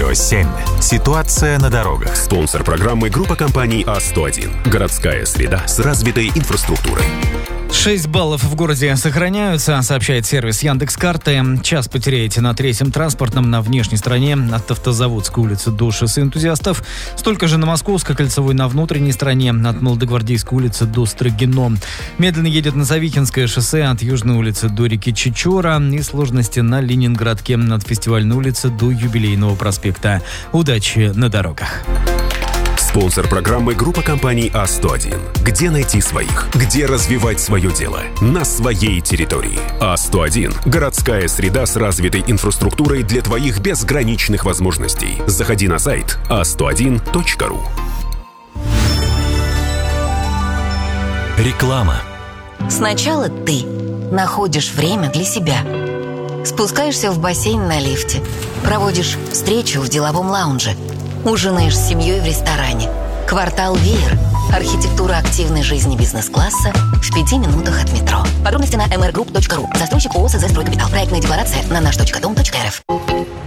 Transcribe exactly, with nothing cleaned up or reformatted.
Радио семь. Ситуация на дорогах. Спонсор программы — группа компаний А сто один. Городская среда с развитой инфраструктурой. шесть баллов в городе сохраняются, сообщает сервис Яндекс.Карты. Час потеряете на третьем транспортном на внешней стороне от Автозаводской улицы до шоссе Энтузиастов. Столько же на Московской кольцевой на внутренней стороне от Молодогвардейской улицы до Строгино. Медленно едет на Савихинское шоссе от Южной улицы до реки Чечора. И сложности на Ленинградке от Фестивальной улицы до Юбилейного проспекта. Удачи на дорогах. Спонсор программы — группа компаний А сто один. Где найти своих? Где развивать свое дело? На своей территории. А сто один. Городская среда с развитой инфраструктурой для твоих безграничных возможностей. Заходи на сайт а сто один точка ру. Реклама. Сначала ты находишь время для себя. Спускаешься в бассейн на лифте. Проводишь встречу в деловом лаунже. Ужинаешь с семьей в ресторане. Квартал Веер. Архитектура активной жизни бизнес-класса в пяти минутах от метро. Подробности на эм эр групп точка ру. Застройщик ООО «СЗ Стройкапитал». Проектная декларация на наш точка дом точка эр эф.